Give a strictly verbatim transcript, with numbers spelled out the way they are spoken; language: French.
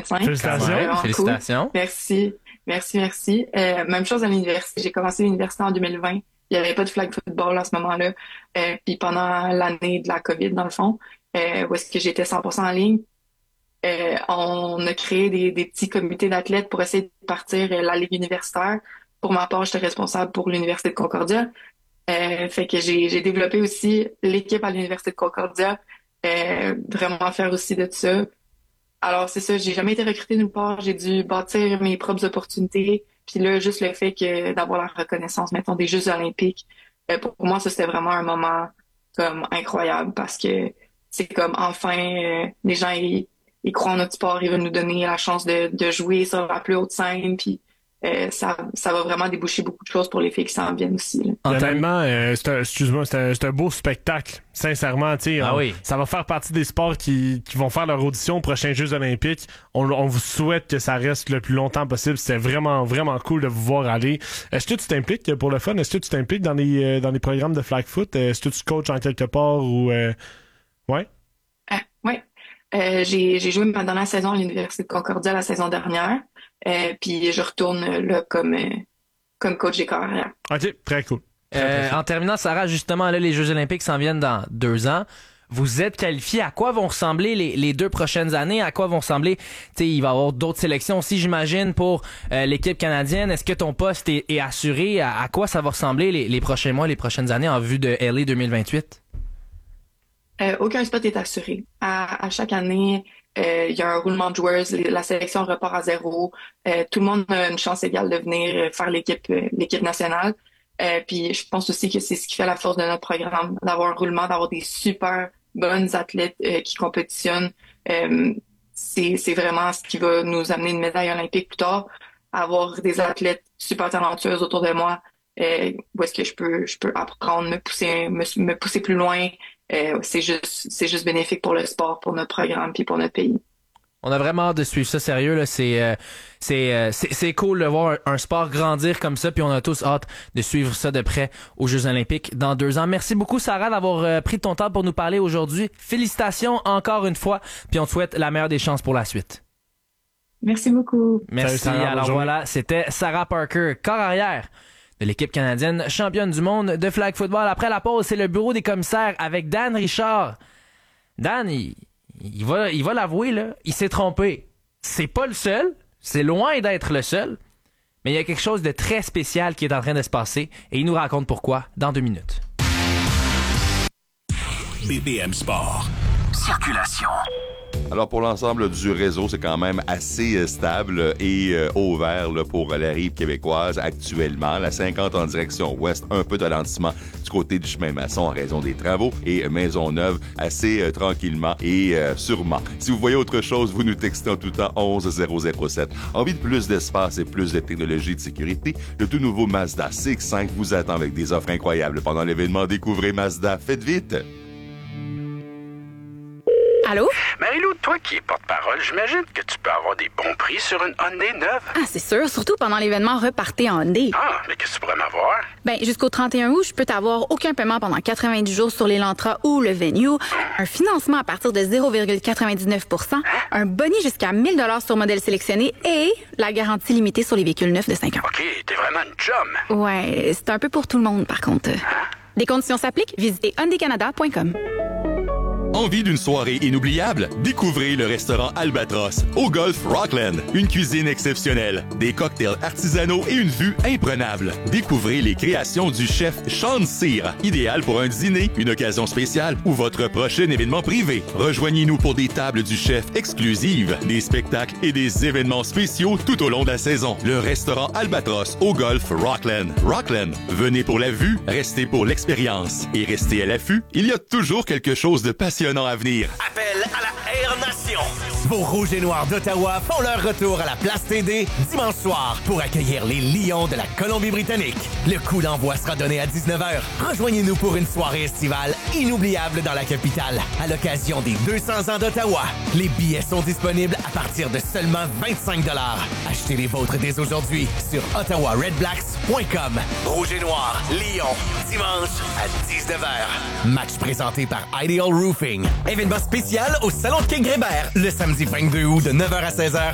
médecin. Félicitations. Félicitations. Cool. Merci, merci, merci. Euh, même chose à l'université. J'ai commencé l'université en deux mille vingt. Il n'y avait pas de flag football à ce moment-là. Euh, puis pendant l'année de la COVID, dans le fond, euh, où est-ce que j'étais cent pour cent en ligne, euh, on a créé des, des petits comités d'athlètes pour essayer de partir euh, la ligue universitaire. Pour ma part, j'étais responsable pour l'Université de Concordia. Euh, fait que j'ai, j'ai développé aussi l'équipe à l'Université de Concordia. Euh, vraiment faire aussi de ça. Alors, c'est ça, j'ai jamais été recrutée nulle part. J'ai dû bâtir mes propres opportunités. Puis là, juste le fait que d'avoir la reconnaissance, mettons, des Jeux olympiques, euh, pour moi, ça, c'était vraiment un moment comme incroyable parce que c'est comme enfin, euh, les gens, ils, ils croient en notre sport, ils veulent nous donner la chance de, de jouer sur la plus haute scène. Puis euh, ça, ça va vraiment déboucher beaucoup de choses pour les filles qui s'en viennent aussi. Là. Honnêtement, euh, c'est un, excuse-moi, c'est un, c'est un beau spectacle. Sincèrement, tu sais, ah on- oui. ça va faire partie des sports qui, qui vont faire leur audition aux prochains Jeux olympiques. On, on vous souhaite que ça reste le plus longtemps possible. C'était vraiment, vraiment cool de vous voir aller. Est-ce que tu t'impliques pour le fun? Est-ce que tu t'impliques dans les, euh, dans les programmes de flag foot? Est-ce que tu coaches en quelque part ou... Euh... Ouais? Ah, ouais. Euh, j'ai, j'ai joué ma dernière saison à l'Université de Concordia la saison dernière. Euh, puis je retourne euh, là comme, euh, comme coach des carrières. OK, très cool. Très, Euh, très cool. en terminant, Sarah, justement, là, les Jeux olympiques s'en viennent dans deux ans. Vous êtes qualifiés. À quoi vont ressembler les, les deux prochaines années? À quoi vont ressembler? Tu sais, il va y avoir d'autres sélections aussi, j'imagine, pour euh, l'équipe canadienne. Est-ce que ton poste est, est assuré? À, à quoi ça va ressembler les, les prochains mois, les prochaines années en vue de L A deux mille vingt-huit? Euh, aucun spot est assuré. À, à chaque année, euh, il y a un roulement de joueurs. Les- La sélection repart à zéro. Euh, tout le monde a une chance égale de venir euh, faire l'équipe, euh, l'équipe nationale. Euh, puis je pense aussi que c'est ce qui fait la force de notre programme, d'avoir un roulement, d'avoir des super bonnes athlètes euh, qui compétitionnent. Euh, c'est, c'est vraiment ce qui va nous amener une médaille olympique plus tard. Avoir des athlètes super talentueuses autour de moi, euh, où est-ce que je peux, je peux apprendre, me pousser, me, me pousser plus loin. Euh, c'est juste, c'est juste bénéfique pour le sport, pour notre programme, puis pour notre pays. On a vraiment hâte de suivre ça sérieux là, c'est euh, c'est, euh, c'est c'est cool de voir un, un sport grandir comme ça, puis on a tous hâte de suivre ça de près aux Jeux olympiques dans deux ans. Merci beaucoup Sarah d'avoir euh, pris ton temps pour nous parler aujourd'hui. Félicitations encore une fois, puis on te souhaite la meilleure des chances pour la suite. Merci beaucoup. Merci. Salut, Sarah, Alors bonne voilà, c'était Sarah Parker, corps arrière de l'équipe canadienne, championne du monde de flag football. Après la pause, c'est le bureau des commissaires avec Dan Richard. Dan, il, il va, il va l'avouer, là, il s'est trompé. C'est pas le seul, c'est loin d'être le seul, mais il y a quelque chose de très spécial qui est en train de se passer et il nous raconte pourquoi dans deux minutes. B P M Sport. Circulation. Alors, pour l'ensemble du réseau, c'est quand même assez euh, stable et euh, ouvert là, pour la rive québécoise actuellement. La cinquante en direction ouest, un peu de ralentissement du côté du chemin Masson en raison des travaux et Maisonneuve assez euh, tranquillement et euh, sûrement. Si vous voyez autre chose, vous nous textez en tout temps onze zéro zéro sept. Envie de plus d'espace et plus de technologie de sécurité? Le tout nouveau Mazda C X cinq vous attend avec des offres incroyables pendant l'événement Découvrez Mazda. Faites vite! Allô? Marie-Lou, toi qui es porte-parole, j'imagine que tu peux avoir des bons prix sur une Hyundai neuve. Ah, c'est sûr, surtout pendant l'événement Repartez en Hyundai. Ah, mais qu'est-ce que tu pourrais m'avoir? Ben, jusqu'au trente et un août, je peux t'avoir aucun paiement pendant quatre-vingt-dix jours sur l'Elantra ou le Venue, un financement à partir de zéro virgule quatre-vingt-dix-neuf pour cent, un boni jusqu'à mille dollars sur modèle sélectionné et la garantie limitée sur les véhicules neufs de cinq ans. OK, t'es vraiment une chum. Ouais, c'est un peu pour tout le monde, par contre. Des conditions s'appliquent, visitez hyundai canada point com. Envie d'une soirée inoubliable? Découvrez le restaurant Albatros au Golf Rockland. Une cuisine exceptionnelle, des cocktails artisanaux et une vue imprenable. Découvrez les créations du chef Sean Cyr, idéal pour un dîner, une occasion spéciale ou votre prochain événement privé. Rejoignez-nous pour des tables du chef exclusives, des spectacles et des événements spéciaux tout au long de la saison. Le restaurant Albatros au Golf Rockland. Rockland, venez pour la vue, restez pour l'expérience. Et restez à l'affût, il y a toujours quelque chose de passionnant à venir. Appel à la Air Nation. Vos Rouges et Noirs d'Ottawa font leur retour à la Place T D dimanche soir pour accueillir les Lions de la Colombie-Britannique. Le coup d'envoi sera donné à dix-neuf heures. Rejoignez-nous pour une soirée estivale inoubliable dans la capitale à l'occasion des deux cents ans d'Ottawa. Les billets sont disponibles à partir de seulement vingt-cinq dollars. Achetez les vôtres dès aujourd'hui sur ottawa red blacks point com. Rouge et Noir, Lyon, dimanche à dix-neuf heures. Match présenté par Ideal Roofing. Événement spécial au Salon de Quai Grébert, le samedi vingt-deux août de neuf heures à seize heures